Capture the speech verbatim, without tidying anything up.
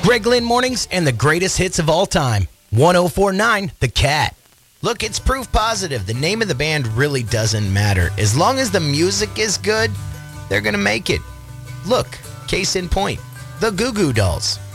Greg Lynn Mornings and the greatest hits of all time. one oh four point nine The Cat. Look, it's proof positive. The name of the band really doesn't matter. As long as the music is good, they're going to make it. Look, case in point, the Goo Goo Dolls.